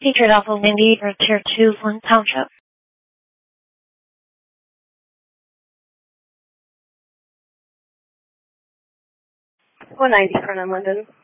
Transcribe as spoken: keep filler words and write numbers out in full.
Featured off of Windy for Tier two, Flint Township. one ninety front on Linden.